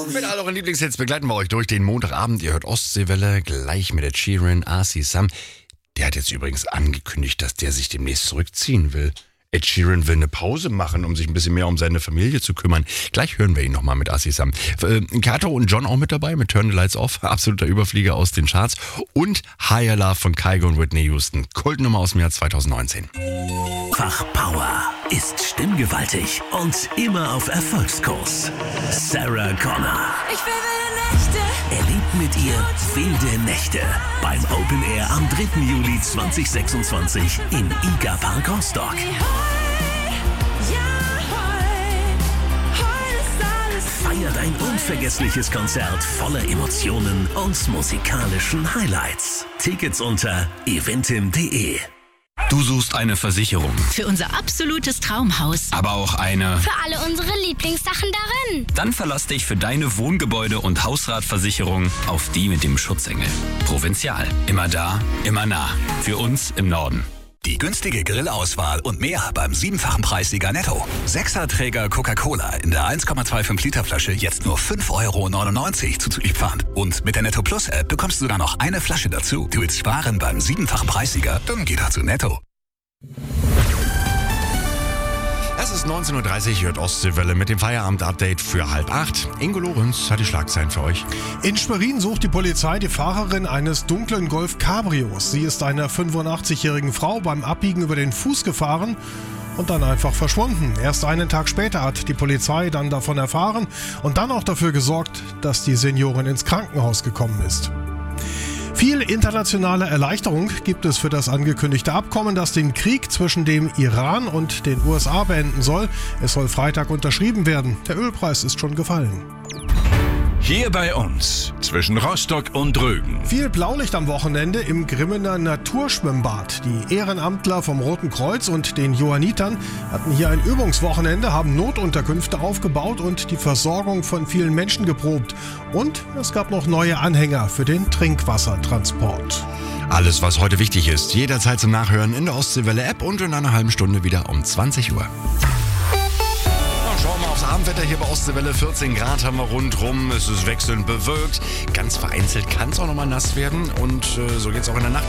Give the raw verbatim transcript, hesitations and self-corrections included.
Und mit all euren Lieblingshits begleiten wir euch durch den Montagabend. Ihr hört Ostseewelle, gleich mit der Sheeran, R C Sam. Der hat jetzt übrigens angekündigt, dass der sich demnächst zurückziehen will. Ed Sheeran will eine Pause machen, um sich ein bisschen mehr um seine Familie zu kümmern. Gleich hören wir ihn nochmal mit R C Sam. Äh, Kato und John auch mit dabei, mit Turn the Lights Off, absoluter Überflieger aus den Charts. Und Higher Love von Kygo und Whitney Houston, Kultnummer aus dem Jahr zweitausendneunzehn. Fachpower ist stimmgewaltig und immer auf Erfolgskurs. Sarah Connor. Ich will wilde Nächte. Erlebt mit ihr wilde Nächte beim Open Air am dritten Juli zweitausendsechsundzwanzig im Iga Park Rostock. Feiert ein unvergessliches Konzert voller Emotionen und musikalischen Highlights. Tickets unter eventim punkt de. Du suchst eine Versicherung, Für unser absolutes Traumhaus. aber auch eine... Für alle unsere Lieblingssachen darin. Dann verlass dich für deine Wohngebäude- und Hausratversicherung auf die mit dem Schutzengel. Provinzial. Immer da, immer nah. Für uns im Norden. Die günstige Grillauswahl und mehr beim siebenfachen Preissieger Netto. Sechserträger Coca-Cola in der eins Komma fünfundzwanzig Liter Flasche jetzt nur fünf Euro neunundneunzig zuzüglich Pfand. Und mit der Netto Plus App bekommst du sogar noch eine Flasche dazu. Du willst sparen beim siebenfachen Preissieger? Dann geh doch zu Netto. Es ist neunzehn Uhr dreißig, hört Ostseewelle mit dem Feierabend-Update für halb acht. Ingo Lorenz hat die Schlagzeilen für euch. In Schwerin sucht die Polizei die Fahrerin eines dunklen Golf Cabrios. Sie ist einer fünfundachtzigjährigen Frau beim Abbiegen über den Fuß gefahren und dann einfach verschwunden. Erst einen Tag später hat die Polizei dann davon erfahren und dann auch dafür gesorgt, dass die Seniorin ins Krankenhaus gekommen ist. Viel internationale Erleichterung gibt es für das angekündigte Abkommen, das den Krieg zwischen dem Iran und den U S A beenden soll. Es soll Freitag unterschrieben werden. Der Ölpreis ist schon gefallen. Hier bei uns, zwischen Rostock und Rügen. Viel Blaulicht am Wochenende im Grimmener Naturschwimmbad. Die Ehrenamtler vom Roten Kreuz und den Johannitern hatten hier ein Übungswochenende, haben Notunterkünfte aufgebaut und die Versorgung von vielen Menschen geprobt. Und es gab noch neue Anhänger für den Trinkwassertransport. Alles, was heute wichtig ist, jederzeit zum Nachhören in der Ostseewelle-App und in einer halben Stunde wieder um zwanzig Uhr. Schauen wir mal aufs Abendwetter hier bei Ostseewelle. vierzehn Grad haben wir rundrum. Es ist wechselnd bewölkt. Ganz vereinzelt kann es auch nochmal nass werden. Und äh, so geht es auch in der Nacht.